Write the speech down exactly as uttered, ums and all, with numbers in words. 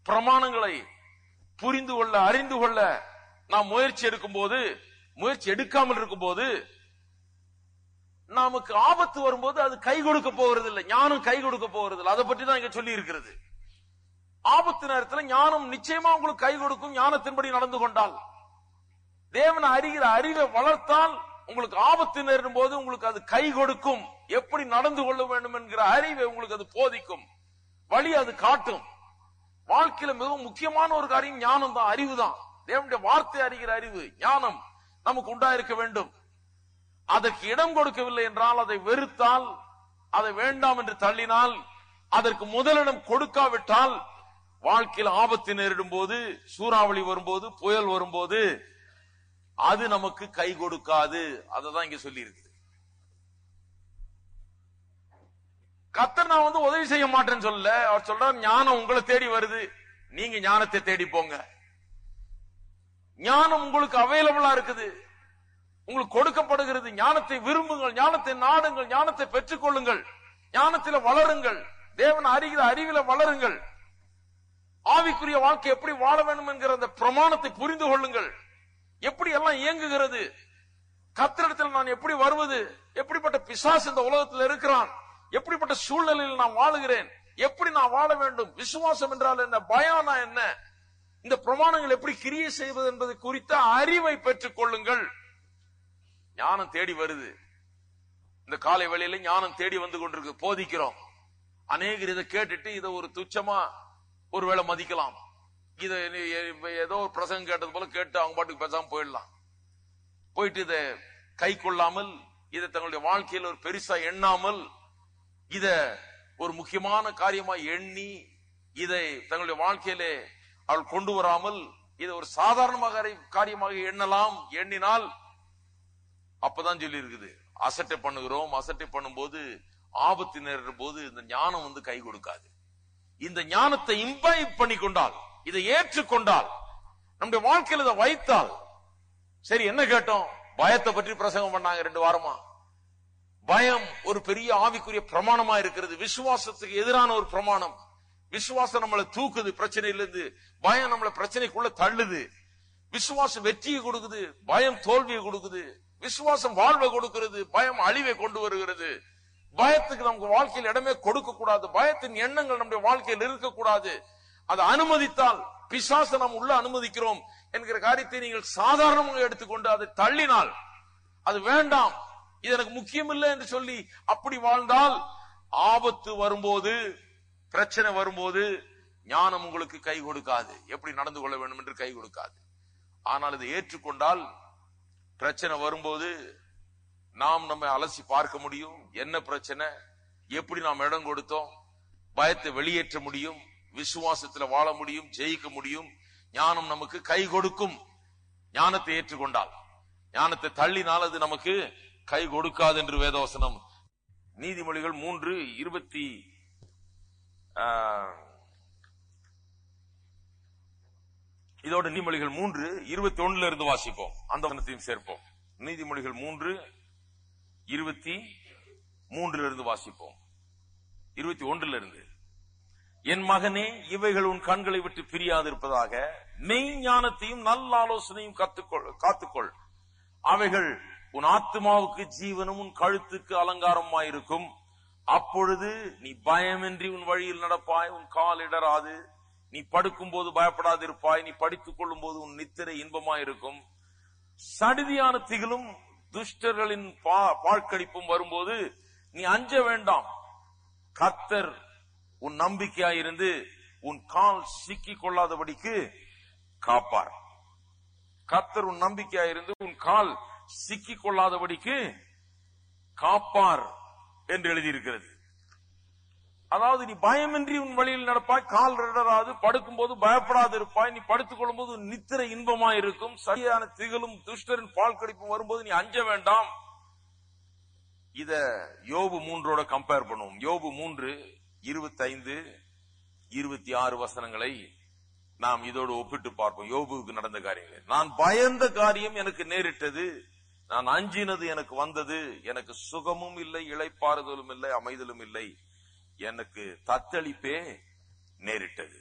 பிரமாணங்களை புரிந்து கொள்ள அறிந்து கொள்ள நாம் முயற்சி எடுக்கும் போது, முயற்சி எடுக்காமல் இருக்கும் போது, நமக்கு ஆபத்து வரும்போது அது கை கொடுக்க போகிறது இல்லை, ஞானம் கை கொடுக்க போகிறது இல்லை. அதை பற்றி தான் இங்க சொல்லி இருக்கிறது. ஆபத்து நேரத்தில் ஞானம் நிச்சயமா உங்களுக்கு கை கொடுக்கும். ஞானத்தின்படி நடந்து கொண்டால், தேவனை அறிகிற அறிவை வளர்த்தால், உங்களுக்கு ஆபத்து நேரும் போது உங்களுக்கு அது கை கொடுக்கும். எப்படி நடந்து கொள்ள வேண்டும் என்கிற அறிவை உங்களுக்கு அது போதிக்கும், வழி அது காட்டும். வாழ்க்கையில மிகவும் முக்கியமான ஒரு காரியம் ஞானம் தான், அறிவு தான். தேவனுடைய வார்த்தை அறிகிற அறிவு, ஞானம் நமக்கு உண்டாயிருக்க வேண்டும். அதற்கு இடம் கொடுக்கவில்லை என்றால், அதை வெறுத்தால், அதை வேண்டாம் என்று தள்ளினால், அதற்கு முதலிடம் கொடுக்காவிட்டால், வாழ்க்கையில் ஆபத்து நேரிடும் போது, சூறாவளி வரும்போது, புயல் வரும்போது அது நமக்கு கை கொடுக்காது. அததான் இங்க சொல்லி இருக்குது. கர்த்தர் நான் வந்து உதவி செய்ய மாட்டேன்னு சொல்லல. அவர் சொல்றார், ஞானம் உங்களை தேடி வருது, நீங்க ஞானத்தை தேடி போங்க. ஞானம் உங்களுக்கு அவைலபிளா இருக்குது, உங்களுக்கு கொடுக்கப்படுகிறது. ஞானத்தை விரும்புங்கள், ஞானத்தை நாடுங்கள், ஞானத்தை பெற்றுக் கொள்ளுங்கள், ஞானத்தில வளருங்கள், தேவன் அறிகிற அறிவில வளருங்கள். ஆவிக்குரிய வாழ்க்கை எப்படி வாழ வேண்டும் என்கிற அந்த பிரமாணத்தை புரிந்து கொள்ளுங்கள். எப்படி எல்லாம் இயங்குகிறது, கர்த்தரிடத்தில் நான் எப்படி வருவது, எப்படிப்பட்ட பிசாசு இந்த உலகத்தில் இருக்கிறான், எப்படிப்பட்ட சூழ்நிலையில் நான் வாழுகிறேன், எப்படி நான் வாழ வேண்டும், விசுவாசம் என்றால் என்ன, பயம்னா என்ன, இந்த பிரமாணங்கள் எப்படி கிரியை செய்வது என்பதை குறித்த அறிவை பெற்றுக் கொள்ளுங்கள். ஞானம் தேடி வருது. இந்த காலை வேளையில ஞானம் தேடி வந்து கொண்டிருக்கு, போதிக்கிறோம். அநேகர் இதை கேட்டுட்டு இதை ஒரு துச்சமா ஒருவேளை மதிக்கலாம். இதை ஏதோ ஒரு பிரசங்கம் கேட்டது போல கேட்டு அவங்க பாட்டுக்கு பேசாம போயிடலாம். போயிட்டு இதை கை கொள்ளாமல், இதை தங்களுடைய வாழ்க்கையில் ஒரு பெருசா எண்ணாமல், இத ஒரு முக்கியமான காரியமா எண்ணி இதை தங்களுடைய வாழ்க்கையிலே அவள் கொண்டு வராமல், இதை ஒரு சாதாரணமாக காரியமாக எண்ணலாம். எண்ணினால் அப்பதான் சொல்லி இருக்குது, அசட்டை பண்ணுகிறோம். அசட்டை பண்ணும் போது, ஆபத்து நேரிடும் போது இந்த ஞானம் வந்து கை கொடுக்காது. இந்த ஞானத்தை இம்பைப் பண்ணி கொண்டால், இதை ஏற்றுக்கொண்டால், நம்முடைய வாழ்க்கையில் இதை வைத்தால், சரி என்ன கேட்டோம், பயத்தை பற்றி பிரசங்கம் பண்ணாங்க ரெண்டு வாரமா. பயம் ஒரு பெரிய ஆவிக்குரிய பிரமாணமா இருக்கிறது, விசுவாசத்துக்கு எதிரான ஒரு பிரமாணம். விசுவாசம் நம்மளை தூக்குது பிரச்சனையிலிருந்து, பயம் நம்மளை பிரச்சனைக்குள்ள தள்ளுது. விசுவாசம் வெற்றியை கொடுக்குது, பயம் தோல்வியை கொடுக்குது. விசுவாசம் வாழ்வை கொடுக்கிறது, பயம் அழிவை கொண்டு வருகிறது. பயத்துக்கு நமக்கு வாழ்க்கையில் இடமே கொடுக்க கூடாது. பயத்தின் எண்ணங்கள் நம்முடைய வாழ்க்கையில் இருக்கக்கூடாது. அதை அனுமதித்தால், பிசாசை நாம் உள்ள அனுமதிக்கிறோம் என்கிற காரியத்தை நீங்கள் சாதாரணமாக எடுத்துக்கொண்டு அதை தள்ளினால், அது வேண்டாம், இது எனக்கு முக்கியம் இல்லை என்று சொல்லி அப்படி வாழ்ந்தால், ஆபத்து வரும்போது, பிரச்சனை வரும்போது ஞானம் உங்களுக்கு கை கொடுக்காது. எப்படி நடந்து கொள்ள வேண்டும் என்று கை கொடுக்காது. ஆனால் இதை ஏற்றுக்கொண்டால், பிரச்சனை வரும்போது நாம் நம்மை அலசி பார்க்க முடியும். என்ன பிரச்சனை, எப்படி நாம் இடம் கொடுத்தோம், பயத்தை வெளியேற்ற முடியும், விசுவாசத்தில் வாழ முடியும், ஜெயிக்க முடியும். ஞானம் நமக்கு கை கொடுக்கும். ஞானத்தை ஏற்றுக்கொண்டால். ஞானத்தை தள்ளினால் அது நமக்கு கை கொடுக்காது என்று வேதவசனம். நீதிமொழிகள் மூன்று இருபத்தி இதோட நீதிமொழிகள் மூன்று இருபத்தி ஒண்ணுல இருந்து வாசிப்போம், அந்த வசனத்தையும் சேர்ப்போம். நீதிமொழிகள் மூன்று இருபத்தி மூன்றுல இருந்து வாசிப்போம். இருபத்தி ஒன்றுல இருந்து, என் மகனே, இவைகள் உன் கண்களை விட்டு பிரியாது இருப்பதாக, மெய் ஞானத்தையும் நல்ல ஆலோசனையும் கத்துக்கொள் காத்துக்கொள் அவைகள் உன் ஆத்மாவுக்கு ஜீவனும் உன் கழுத்துக்கு அலங்காரமாயிருக்கும். அப்பொழுது நீ பயமின்றி உன் வழியில் நடப்பாய், உன் கால் இடராது. நீ படுக்கும் போது பயப்படாது இருப்பாய், நீ படித்துக் கொள்ளும் போது உன் நித்திரை இன்பமாயிருக்கும். சடிதியான திகிலும் துஷ்டர்களின் பாழ்கடிப்பும் வரும்போது நீ அஞ்ச வேண்டாம். கர்த்தர் உன் நம்பிக்கையாயிருந்து உன் கால் சிக்கிக் கொள்ளாதபடிக்கு காப்பார். கர்த்தர் உன் நம்பிக்கையாயிருந்து உன் கால் சிக்கிக் கொள்ளாதபடிக்கு காப்பார் என்று எழுதியிருக்கிறது. அதாவது நீ பயமின்றி உன் வழியில் நடப்பாய், கால் இடராது, படுக்கும் போது பயப்படாது இருப்பாய், நீ படுத்துக் கொள்ளும் போது நித்திரை இன்பமாயிருக்கும். சரியான திகழும் துஷ்டரின் பால் கடிப்பும் வரும்போது நீ அஞ்ச வேண்டாம். இத யோபு மூன்றோட கம்பேர் பண்ணுவோம். யோபு மூன்று இருபத்தி ஐந்து இருபத்தி ஆறு வசனங்களை நாம் இதோடு ஒப்பிட்டு பார்ப்போம். யோபுவுக்கு நடந்த காரியங்கள். நான் பயந்த காரியம் எனக்கு நேரிட்டது, நான் அஞ்சினது எனக்கு வந்தது, எனக்கு சுகமும் இல்லை, இளைப்பாறுதலும் இல்லை, அமைதலும் இல்லை, எனக்கு தத்தளிப்பே நேரிட்டது.